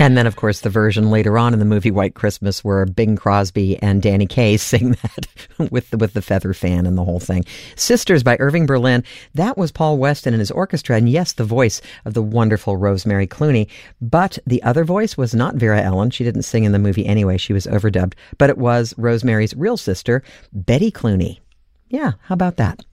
And then, of course, the version later on in the movie White Christmas where Bing Crosby and Danny Kaye sing that with the feather fan and the whole thing. Sisters by Irving Berlin. That was Paul Weston and his orchestra. And yes, the voice of the wonderful Rosemary Clooney. But the other voice was not Vera Ellen. She didn't sing in the movie anyway. She was overdubbed. But it was Rosemary's real sister, Betty Clooney. Yeah, how about that?